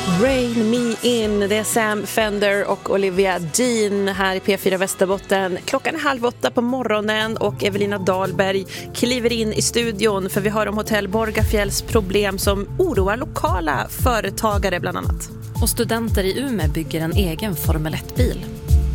Rain Me In, det är Sam Fender och Olivia Dean här i P4 Västerbotten. Klockan är 7:30 på morgonen och Evelina Dahlberg kliver in i studion för vi hör om Hotell Borgafjälls problem som oroar lokala företagare bland annat. Och studenter i Umeå bygger en egen Formel 1-bil.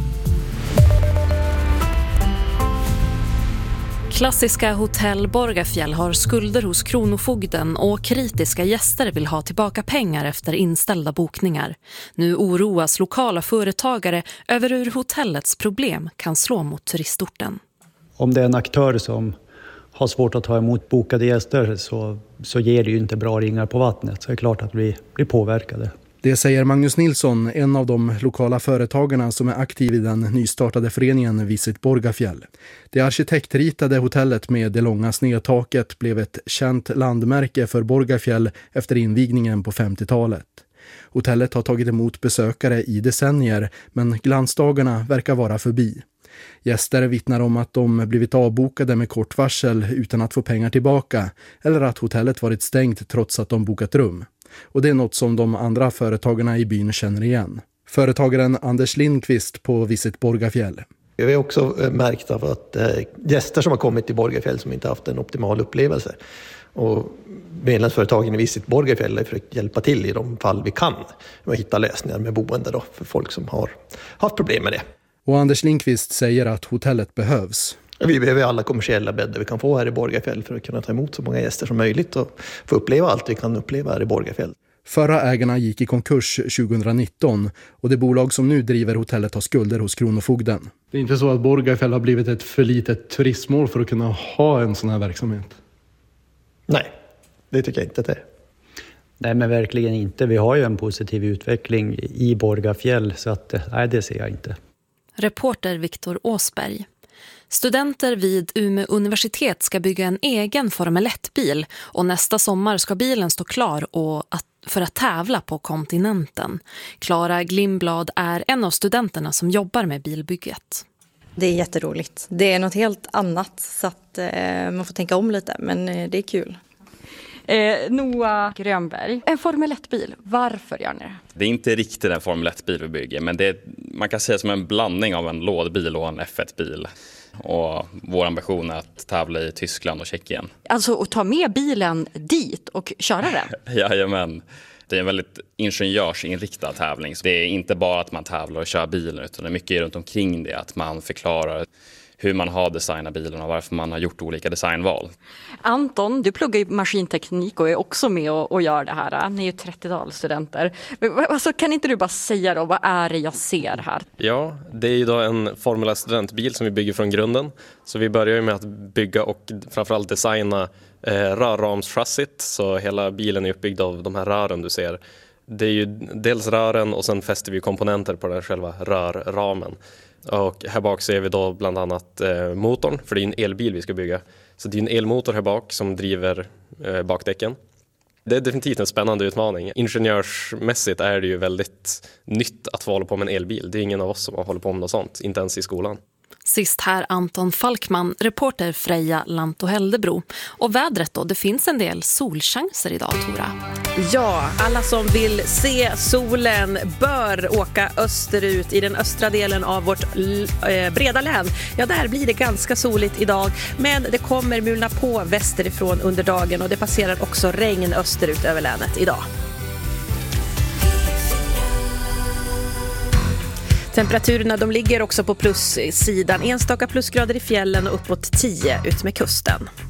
Klassiska Hotell Borgafjäll har skulder hos Kronofogden och kritiska gäster vill ha tillbaka pengar efter inställda bokningar. Nu oroas lokala företagare över hur hotellets problem kan slå mot turistorten. Om det är en aktör som har svårt att ta emot bokade gäster så ger det ju inte bra ringar på vattnet. Så det är klart att vi blir påverkade. Det säger Magnus Nilsson, en av de lokala företagarna som är aktiv i den nystartade föreningen Visit Borgafjäll. Det arkitektritade hotellet med det långa snedtaket blev ett känt landmärke för Borgafjäll efter invigningen på 50-talet. Hotellet har tagit emot besökare i decennier, men glansdagarna verkar vara förbi. Gäster vittnar om att de blivit avbokade med kort varsel utan att få pengar tillbaka eller att hotellet varit stängt trots att de bokat rum. Och det är något som de andra företagarna i byn känner igen. Företagaren Anders Lindqvist på Visit Borgafjäll. Vi har också märkt av att gäster som har kommit till Borgafjäll som inte haft en optimal upplevelse. Och medlemsföretagen i Visit Borgafjäll har försökt hjälpa till i de fall vi kan och hitta lösningar med boende då, för folk som har haft problem med det. Och Anders Lindqvist säger att hotellet behövs. Vi behöver alla kommersiella bäddar vi kan få här i Borgafjäll för att kunna ta emot så många gäster som möjligt och få uppleva allt vi kan uppleva här i Borgafjäll. Förra ägarna gick i konkurs 2019 och det bolag som nu driver hotellet har skulder hos Kronofogden. Det är inte så att Borgafjäll har blivit ett för litet turistmål för att kunna ha en sån här verksamhet? Nej, det tycker jag inte att det är. Nej, men verkligen inte. Vi har ju en positiv utveckling i Borgafjäll så att nej, det ser jag inte. Reporter Viktor Åsberg. Studenter vid Umeå universitet ska bygga en egen Formel 1-bil och nästa sommar ska bilen stå klar för att tävla på kontinenten. Klara Glimblad är en av studenterna som jobbar med bilbygget. Det är jätteroligt. Det är något helt annat så att man får tänka om lite, men det är kul. Noah Grönberg, en Formel 1-bil, varför gör ni det? Det är inte riktigt en Formel 1-bil vi bygger, men man kan säga som en blandning av en lådbil och en F1-bil. Och vår ambition är att tävla i Tyskland och Tjeckien. Alltså att ta med bilen dit och köra den? Jajamän. Det är en väldigt ingenjörsinriktad tävling. Så det är inte bara att man tävlar och kör bilen utan det är mycket runt omkring det. Att man förklarar hur man har designat bilen och varför man har gjort olika designval. Anton, du pluggar ju maskinteknik och är också med och gör det här. Ni är ju 30-tal studenter. Alltså, kan inte du bara säga då, vad är det jag ser här? Ja, det är ju då en Formel 1-studentbil som vi bygger från grunden. Så vi börjar ju med att bygga och framförallt designa rörramschassit. Så hela bilen är uppbyggd av de här rören du ser. Det är ju dels rören och sen fäster vi komponenter på den själva rörramen. Och här bak ser vi då bland annat motorn, för det är en elbil vi ska bygga. Så det är en elmotor här bak som driver bakdäcken. Det är definitivt en spännande utmaning. Ingenjörsmässigt är det ju väldigt nytt att få hålla på med en elbil. Det är ingen av oss som har hållit på med något sånt, inte ens i skolan. Sist här Anton Falkman, reporter Freja Lanto-Heldebro. Och vädret då, det finns en del solchanser idag, Tora. Ja, alla som vill se solen bör åka österut i den östra delen av vårt breda län. Ja, där blir det ganska soligt idag, men det kommer mulna på västerifrån under dagen och det passerar också regn österut över länet idag. Temperaturerna de ligger också på plussidan. Enstaka plusgrader i fjällen och uppåt 10 ut med kusten.